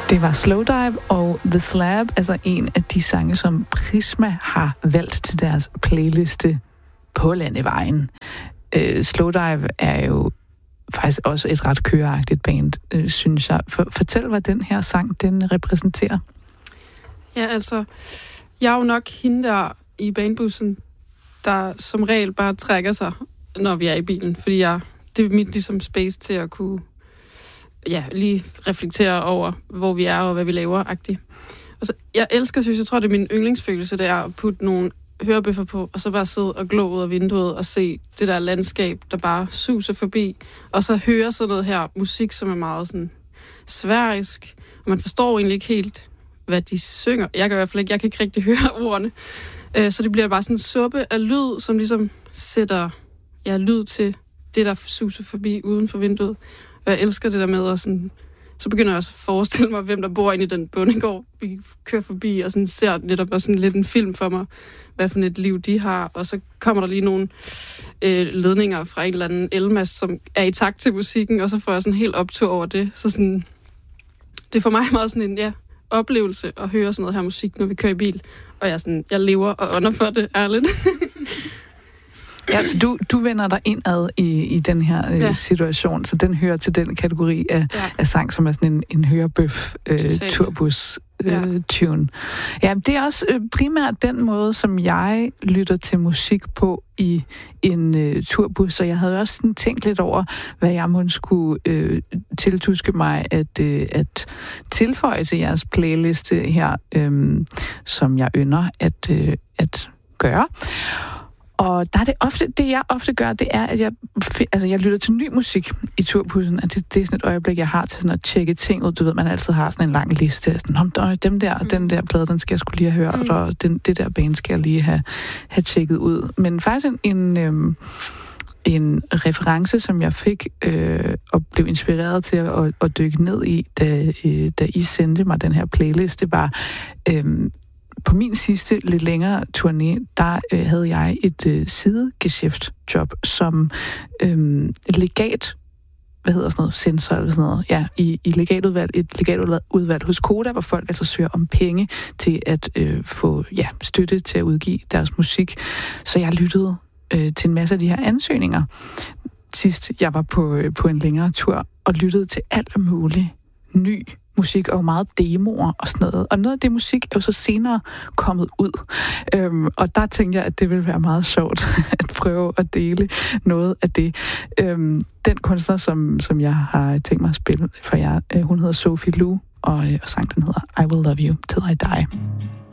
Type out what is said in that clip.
Det var Slowdive og The Slab, altså en af de sange, som Prisma har valgt til deres playliste på Landevejen. Slowdive er jo faktisk også et ret køreagtigt band, synes jeg. Fortæl, hvad den her sang, den repræsenterer. Ja, altså, jeg er jo nok hende der i bandbussen, der som regel bare trækker sig, når vi er i bilen, fordi det er mit ligesom space til at kunne lige reflektere over, hvor vi er og hvad vi laver-agtigt. Og så, jeg tror, det er min yndlingsfølelse, det er at putte nogle hørebøffer på, og så bare sidde og glo ud af vinduet og se det der landskab, der bare suser forbi, og så høre sådan noget her musik, som er meget sådan sværisk, og man forstår egentlig ikke helt, hvad de synger. Jeg kan i hvert fald ikke, jeg kan ikke rigtig høre ordene. Så det bliver bare sådan en suppe af lyd, som ligesom sætter lyd til det, der suser forbi uden for vinduet. Og jeg elsker det der med, og sådan, så begynder jeg også at forestille mig, hvem der bor inde i den bondegård, vi kører forbi, og sådan ser netop også sådan lidt en film for mig, hvad for et liv de har. Og så kommer der lige nogle ledninger fra en eller anden elmast, som er i takt til musikken, og så får jeg sådan helt optur over det. Så sådan, det er for mig meget sådan en oplevelse at høre sådan noget her musik, når vi kører i bil. Og jeg lever og ånder for det, ærligt. Ja, så du vender dig indad i den her situation, så den hører til den kategori af sang, som er sådan en hørebøf turbus tune. Ja, det er også primært den måde, som jeg lytter til musik på i en turbus, så jeg havde også sådan tænkt lidt over, hvad jeg måske skulle tiltuske mig at tilføje til jeres playliste her, som jeg ynder at gøre. Og der er det jeg ofte gør, det er, at jeg lytter til ny musik i turbussen, og det er sådan et øjeblik, jeg har til sådan at tjekke ting ud. Du ved, man altid har sådan en lang liste. Sådan, dem der, den der plade, den skal jeg skulle lige have hørt, og det der band skal jeg lige have tjekket ud. Men faktisk en reference, som jeg fik og blev inspireret til at dykke ned i, da I sendte mig den her playlist, det var... På min sidste lidt længere turné, der havde jeg et sidegeschæftjob som legat, sensor eller sådan noget, ja, i legatudvalg, et legatudvalg hos Koda, hvor folk altså søger om penge til at få støtte til at udgive deres musik. Så jeg lyttede til en masse af de her ansøgninger. Sidst jeg var på en længere tur og lyttede til alt muligt ny musik og meget demoer og sådan noget. Og noget af det musik er jo så senere kommet ud. Og der tænkte jeg, at det ville være meget sjovt at prøve at dele noget af det. Den kunstner, som jeg har tænkt mig at spille for jer, hun hedder Sophie Lu, og sangen den hedder I Will Love You Till I Die.